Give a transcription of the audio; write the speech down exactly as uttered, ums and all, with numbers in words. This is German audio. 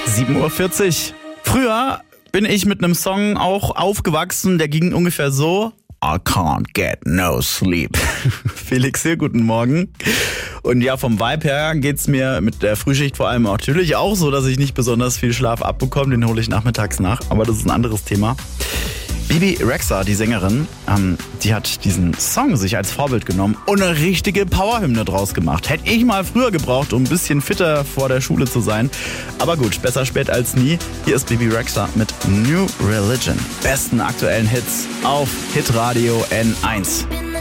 sieben Uhr vierzig. Früher bin ich mit einem Song auch aufgewachsen, der ging ungefähr so: I can't get no sleep. Felix hier, guten Morgen. Und ja, vom Vibe her geht's mir mit der Frühschicht vor allem natürlich auch so, dass ich nicht besonders viel Schlaf abbekomme. Den hole ich nachmittags nach, aber das ist ein anderes Thema. Bebe Rexha, die Sängerin, ähm, die hat diesen Song sich als Vorbild genommen und eine richtige Powerhymne draus gemacht. Hätte ich mal früher gebraucht, um ein bisschen fitter vor der Schule zu sein. Aber gut, besser spät als nie. Hier ist Bebe Rexha mit New Religion. Besten aktuellen Hits auf Hitradio N eins.